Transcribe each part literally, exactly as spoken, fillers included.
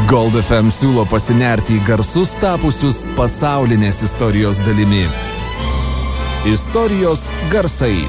Gold F M siūlo pasinerti į garsus tapusius pasaulinės istorijos dalimi. Istorijos garsai.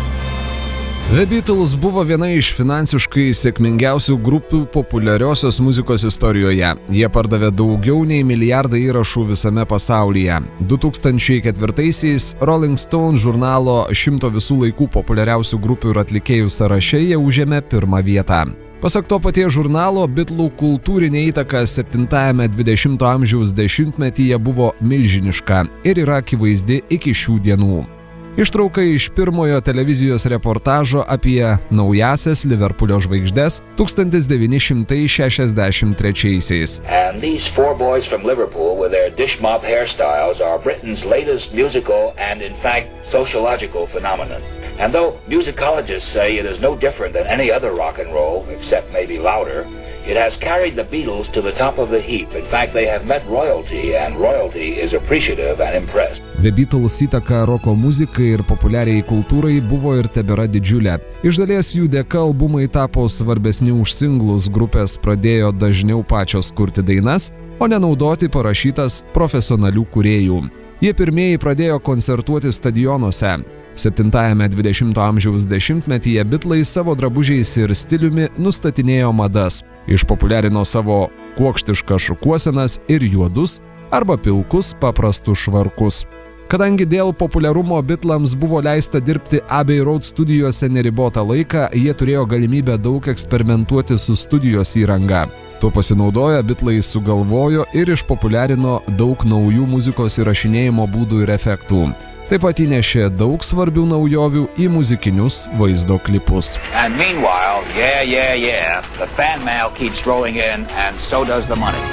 The Beatles buvo viena iš finansiškai sėkmingiausių grupių populiariosios muzikos istorijoje. Jie pardavė daugiau nei milijardą įrašų visame pasaulyje. du tūkstančiai ketvirtaisiais Rolling Stone žurnalo šimto visų laikų populiariausių grupių ir atlikėjų sąraše jie užėmė pirmą vietą. Pasak to paties žurnalo, Beatlų kultūrinė įtaka septintajame dvidešimto amžiaus dešimtmetyje buvo milžiniška ir yra akivaizdi iki šių dienų. Ištrauka iš pirmojo televizijos reportažo apie naujasias Liverpulio žvaigždes tūkstantis devyni šimtai šešiasdešimt trečiaisiais. And these four boys from Liverpool with their dish mop hairstyles are Britain's latest musical and in fact sociological phenomenon. And though musicologists say it is no different than any other rock and roll, except maybe louder, it has carried the Beatles to the top of the heap. In fact, they have met royalty, and royalty is appreciative and impressed. The Beatles įtaka roko muzikai ir populiariai kultūrai buvo ir tebėra didžiulė. Iš dalies jų dėka albumai tapo svarbesni už singlus, grupės pradėjo dažniau pačios kurti dainas, o ne naudoti parašytas profesionalių kūrėjų. Jie pirmieji pradėjo koncertuoti stadionuose. Septintajame dvidešimto amžiaus dešimtmetyje Beatlai savo drabužiais ir stiliumi nustatinėjo madas, išpopuliarino savo kuokštiškas šukuosenas ir juodus arba pilkus paprastus švarkus. Kadangi dėl populiarumo Beatlams buvo leista dirbti Abbey Road studijose neribotą laiką, jie turėjo galimybę daug eksperimentuoti su studijos įranga. Tuo pasinaudoję Beatlai sugalvojo ir išpopuliarino daug naujų muzikos įrašinėjimo būdų ir efektų. Taip pat įnešė daug svarbių naujovių į muzikinius vaizdo klipus. And meanwhile, yeah, yeah, yeah, the fan mail keeps rolling in and so does the money.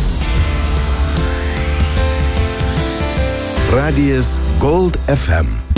Radijas Gold F M.